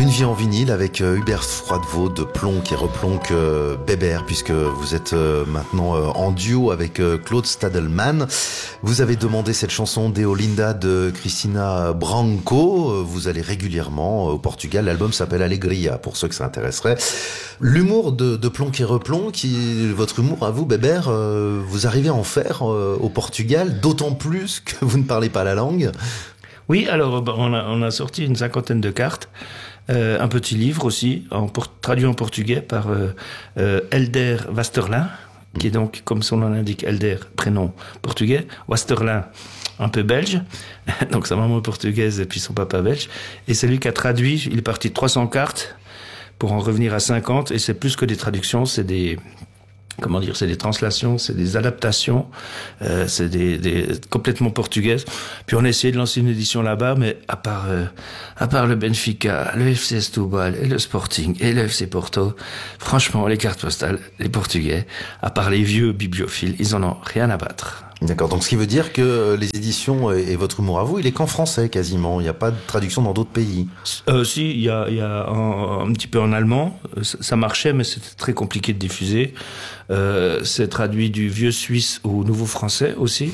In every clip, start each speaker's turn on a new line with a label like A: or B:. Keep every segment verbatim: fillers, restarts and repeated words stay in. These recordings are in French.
A: Une vie en vinyle avec Hubert Froidevaux de Plonk et Replonk euh, Bébert, puisque vous êtes euh, maintenant euh, en duo avec euh, Claude Stadelman. Vous avez demandé cette chanson Deolinda de Cristina Branco. Vous allez régulièrement au Portugal. L'album s'appelle Alegria, pour ceux que ça intéresserait. L'humour de, de Plonk et Replonk, qui, votre humour à vous, Bébert, euh, vous arrivez à en faire euh, au Portugal, d'autant plus que vous ne parlez pas la langue.
B: Oui, alors on a, on a sorti une cinquantaine de cartes. Euh, un petit livre aussi, en, traduit en portugais par euh, euh, Helder Wasterlin, qui est donc, comme son nom l'indique, Helder, prénom portugais, Wasterlin, un peu belge, donc sa maman est portugaise et puis son papa belge, et c'est lui qui a traduit, il est parti de trois cents cartes pour en revenir à cinquante, et c'est plus que des traductions, c'est des... Comment dire, c'est des translations, c'est des adaptations, euh, c'est des, des complètement portugaises. Puis on a essayé de lancer une édition là-bas, mais à part euh, à part le Benfica, le F C Setúbal et le Sporting et le F C Porto, franchement, les cartes postales, les Portugais, à part les vieux bibliophiles, ils en ont rien à battre.
A: D'accord, donc ce qui veut dire que les éditions et votre humour à vous, il est qu'en français quasiment, il n'y a pas de traduction dans d'autres pays.
B: Euh, si, il y a, il y a un, un petit peu en allemand, ça marchait, mais c'était très compliqué de diffuser. Euh, c'est traduit du vieux suisse au nouveau français aussi.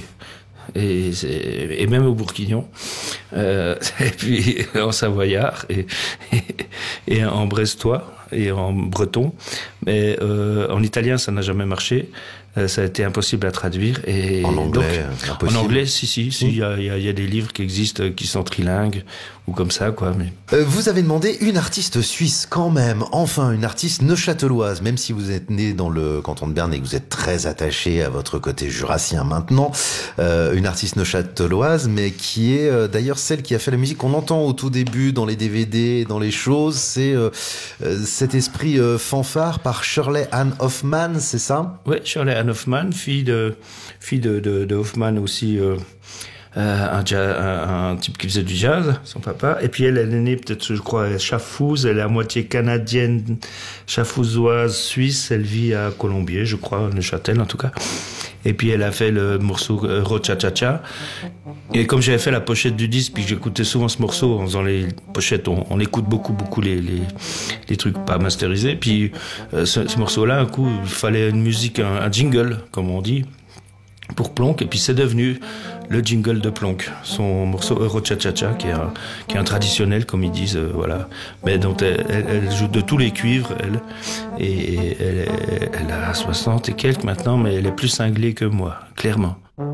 B: Et, et même au bourguignon, euh, et puis en savoyard, et, et, et en brestois, et en breton. Mais euh, en italien, ça n'a jamais marché. Euh, ça a été impossible à traduire. Et
A: en anglais,
B: donc,
A: impossible.
B: En anglais, si, si, si, il y a, il y a, il y a des livres qui existent, qui sont trilingues, ou comme ça, quoi. Mais...
A: Euh, vous avez demandé une artiste suisse, quand même. Enfin, une artiste neuchâteloise, même si vous êtes né dans le canton de Berne et que vous êtes très attaché à votre côté jurassien maintenant. Euh, une artiste neuchâteloise, mais qui est euh, d'ailleurs celle qui a fait la musique qu'on entend au tout début dans les D V D, dans les choses. C'est euh, euh, cet esprit euh, fanfare par Shirley Ann Hoffman, c'est ça?
B: Oui, Shirley Ann Hoffman, fille de fille de, de, de Hoffman aussi. Euh... Euh, un, jazz, un, un type qui faisait du jazz, son papa. Et puis elle, elle est née peut-être, je crois, à Chafouz. Elle est à moitié canadienne, chafouzoise, suisse. Elle vit à Colombier, je crois, à Neuchâtel en tout cas. Et puis elle a fait le morceau euh, Rocha-Cha-Cha. Et comme j'avais fait la pochette du disque, puis que j'écoutais souvent ce morceau en faisant les pochettes, on, on écoute beaucoup, beaucoup les, les, les trucs pas masterisés. Puis euh, ce, ce morceau-là, un coup, il fallait une musique, un, un jingle, comme on dit, pour Plonk, et puis c'est devenu le jingle de Plonk, son morceau Rocha-Cha-Cha, qui est un, qui est un traditionnel, comme ils disent, euh, voilà. Mais donc elle, elle, elle joue de tous les cuivres, elle, et elle, elle a soixante et quelques maintenant, mais elle est plus cinglée que moi, clairement.